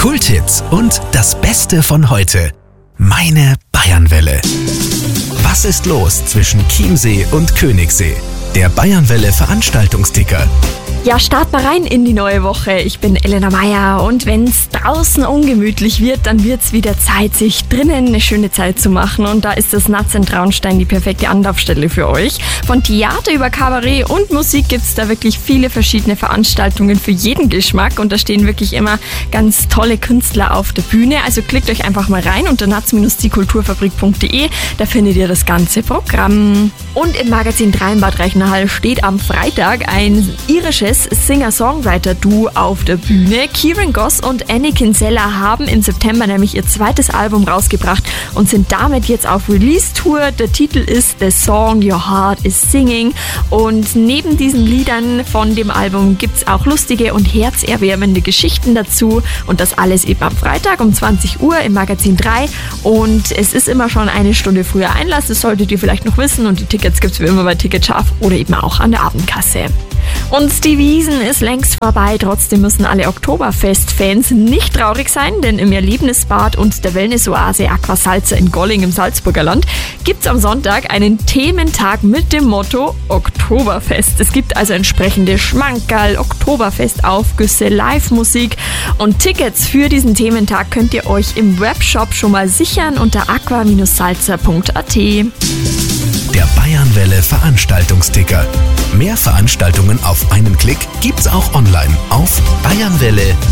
Kulthits und das Beste von heute. Meine Bayernwelle. Was ist los zwischen Chiemsee und Königssee? Der Bayernwelle Veranstaltungsticker. Ja, start mal rein in die neue Woche. Ich bin Elena Meyer und wenn es draußen ungemütlich wird, dann wird es wieder Zeit, sich drinnen eine schöne Zeit zu machen. Und da ist das Natz in Traunstein die perfekte Anlaufstelle für euch. Von Theater über Kabarett und Musik gibt es da wirklich viele verschiedene Veranstaltungen für jeden Geschmack. Und da stehen wirklich immer ganz tolle Künstler auf der Bühne. Also klickt euch einfach mal rein unter natz-diekulturfabrik.de. Da findet ihr das ganze Programm. Und im Magazin 3 in Bad Reichenhall steht am Freitag ein irisches Singer-Songwriter-Duo auf der Bühne. Kieran Goss und Annie Kinsella haben im September nämlich ihr zweites Album rausgebracht und sind damit jetzt auf Release-Tour. Der Titel ist The Song Your Heart is Singing und neben diesen Liedern von dem Album gibt es auch lustige und herzerwärmende Geschichten dazu und das alles eben am Freitag um 20 Uhr im Magazin 3 und es ist immer schon eine Stunde früher Einlass, das solltet ihr vielleicht noch wissen und die Tickets gibt es wie immer bei Ticketscharf oder eben auch an der Abendkasse. Und die Wiesn ist längst vorbei, trotzdem müssen alle Oktoberfest-Fans nicht traurig sein, denn im Erlebnisbad und der Wellness-Oase Aquasalza in Golling im Salzburger Land gibt es am Sonntag einen Thementag mit dem Motto Oktoberfest. Es gibt also entsprechende Schmankerl, Oktoberfest-Aufgüsse, Live-Musik und Tickets für diesen Thementag könnt ihr euch im Webshop schon mal sichern unter aqua-salza.at. Der Bayernwelle Veranstaltungsticker. Mehr Veranstaltungen auf einen Klick gibt's auch online auf bayernwelle.at.